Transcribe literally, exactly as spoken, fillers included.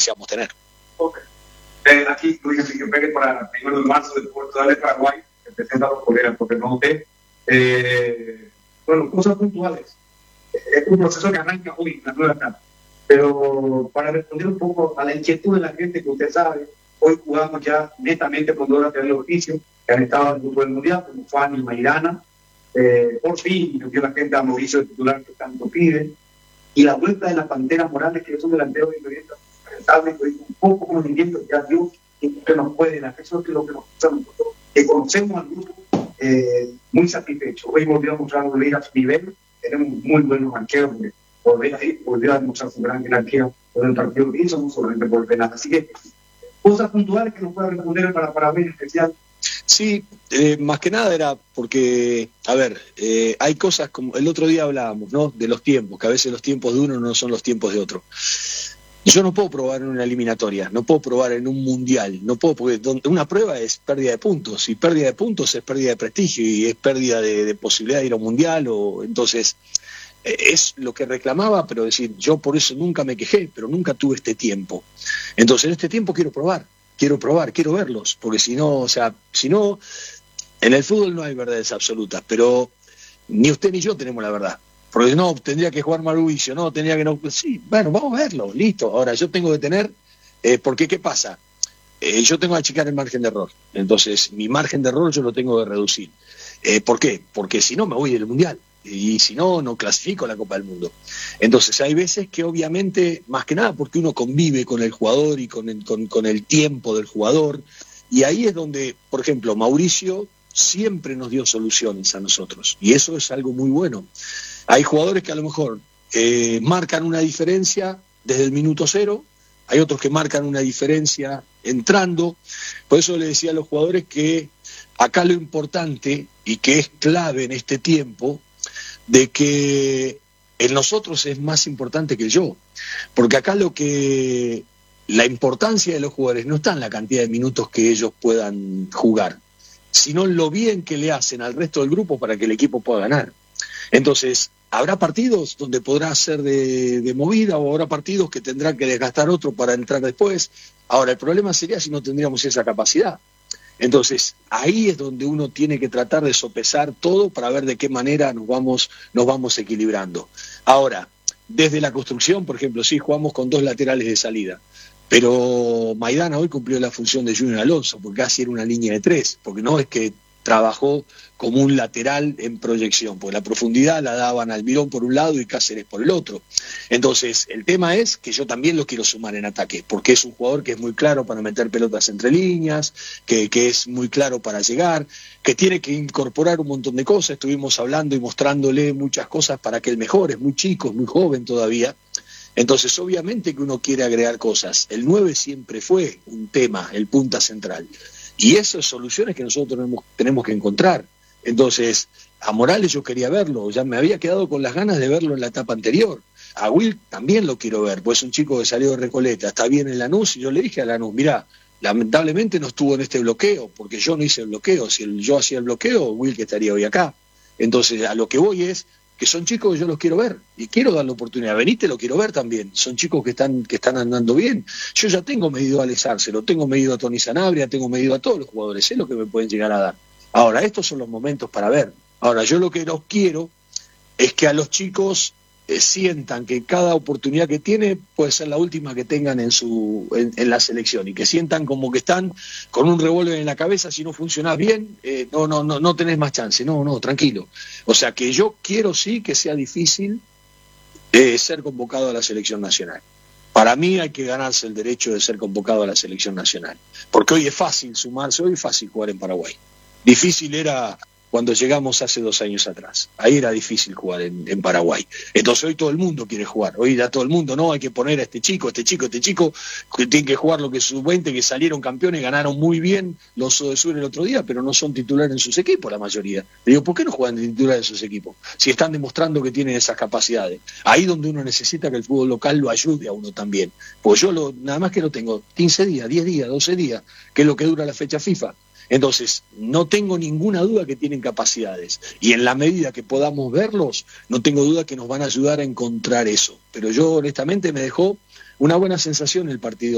deseamos tener. Okay. Eh, aquí Luis Enrique Pérez para el primero de marzo del Portugal de Paraguay, que presenta a los colegas, porque no te... Eh, bueno, cosas puntuales. Es un proceso que arranca hoy en la nueva etapa. Pero para responder un poco a la inquietud de la gente, que usted sabe, hoy jugamos ya netamente con dos laterales de oficio que han estado en el grupo del Mundial, como Fanny y Maidana. Eh, por fin nos dio la gente a Mauricio, el titular que tanto pide. Y la vuelta de las Panteras Morales, que es un delantero de experiencia, un poco movimiento, ya Dios que nos pueden hacer. Eso es lo que nos gusta a nosotros, que conocemos al grupo eh, muy satisfecho. Hoy volvió a mostrar volver a su nivel. Tenemos muy buenos arqueros, porque volver ahí, volvió a demostrar su gran arquero por el partido que hizo, no solamente por penal. Así que cosas puntuales que nos pueda responder para Paraguay en especial. Sí, eh, más que nada era porque, a ver, eh, hay cosas como el otro día hablábamos, ¿no? De los tiempos, que a veces los tiempos de uno no son los tiempos de otro. Yo no puedo probar en una eliminatoria, no puedo probar en un mundial, no puedo, porque una prueba es pérdida de puntos, y pérdida de puntos es pérdida de prestigio, y es pérdida de, de posibilidad de ir a un mundial, o entonces es lo que reclamaba, pero decir, yo por eso nunca me quejé, pero nunca tuve este tiempo. Entonces en este tiempo quiero probar, quiero probar, quiero verlos, porque si no, o sea, si no, en el fútbol no hay verdades absolutas, pero ni usted ni yo tenemos la verdad. Porque no, tendría que jugar Mauricio, no, tendría que no... Sí, bueno, vamos a verlo, listo. Ahora, yo tengo que tener... Eh, porque, ¿qué pasa? Eh, yo tengo que achicar el margen de error. Entonces, mi margen de error yo lo tengo que reducir. Eh, ¿Por qué? Porque si no, me voy del Mundial. Y si no, no clasifico a la Copa del Mundo. Entonces, hay veces que obviamente, más que nada porque uno convive con el jugador y con el, con, con el tiempo del jugador. Y ahí es donde, por ejemplo, Mauricio siempre nos dio soluciones a nosotros. Y eso es algo muy bueno. Hay jugadores que a lo mejor eh, marcan una diferencia desde el minuto cero, hay otros que marcan una diferencia entrando. Por eso le decía a los jugadores que acá lo importante, y que es clave en este tiempo, de que en nosotros es más importante que el yo. Porque acá lo que... la importancia de los jugadores no está en la cantidad de minutos que ellos puedan jugar, sino en lo bien que le hacen al resto del grupo para que el equipo pueda ganar. Entonces, habrá partidos donde podrá ser de, de movida, o habrá partidos que tendrán que desgastar otro para entrar después. Ahora, el problema sería si no tendríamos esa capacidad. Entonces, ahí es donde uno tiene que tratar de sopesar todo para ver de qué manera nos vamos, nos vamos equilibrando. Ahora, desde la construcción, por ejemplo, sí, jugamos con dos laterales de salida, pero Maidana hoy cumplió la función de Junior Alonso, porque casi era una línea de tres, porque no es que trabajó como un lateral en proyección, porque la profundidad la daban Almirón por un lado y Cáceres por el otro. Entonces, el tema es que yo también lo quiero sumar en ataque, porque es un jugador que es muy claro para meter pelotas entre líneas, que, que es muy claro para llegar, que tiene que incorporar un montón de cosas. Estuvimos hablando y mostrándole muchas cosas para que él mejore, es muy chico, es muy joven todavía. Entonces, obviamente que uno quiere agregar cosas. El nueve siempre fue un tema, el punta central. Y esas soluciones que nosotros tenemos, tenemos que encontrar. Entonces, a Morales yo quería verlo, ya me había quedado con las ganas de verlo en la etapa anterior. A Will también lo quiero ver, pues es un chico que salió de Recoleta, está bien en Lanús, y yo le dije a Lanús, mirá, lamentablemente no estuvo en este bloqueo, porque yo no hice el bloqueo. Si el, yo hacía el bloqueo, Will que estaría hoy acá. Entonces, a lo que voy es que son chicos que yo los quiero ver, y quiero darle oportunidad. Benítez lo quiero ver también, son chicos que están que están andando bien. Yo ya tengo medido a Alex Arcelo, tengo medido a Tony Sanabria, tengo medido a todos los jugadores, sé lo que me pueden llegar a dar. Ahora, estos son los momentos para ver. Ahora, yo lo que los quiero es que a los chicos eh, sientan que cada oportunidad que tiene puede ser la última que tengan en su en, en la selección, y que sientan como que están con un revólver en la cabeza. Si no funcionás bien, eh, no, no, no, no tenés más chance, no, no, tranquilo. O sea que yo quiero sí que sea difícil eh, ser convocado a la selección nacional. Para mí hay que ganarse el derecho de ser convocado a la selección nacional, porque hoy es fácil sumarse, hoy es fácil jugar en Paraguay. Difícil era cuando llegamos hace dos años atrás. Ahí era difícil jugar en, en Paraguay. Entonces hoy todo el mundo quiere jugar. Hoy ya todo el mundo, no, hay que poner a este chico, este chico, este chico, que tiene que jugar lo que es sub veinte, que salieron campeones, ganaron muy bien los Sodesur el otro día, pero no son titulares en sus equipos la mayoría. Le digo, ¿por qué no juegan de titulares en sus equipos? Si están demostrando que tienen esas capacidades. Ahí donde uno necesita que el fútbol local lo ayude a uno también. Pues yo lo, nada más que lo tengo quince días, diez días, doce días, que es lo que dura la fecha FIFA. Entonces, no tengo ninguna duda que tienen capacidades, y en la medida que podamos verlos, no tengo duda que nos van a ayudar a encontrar eso. Pero yo honestamente me dejó una buena sensación el partido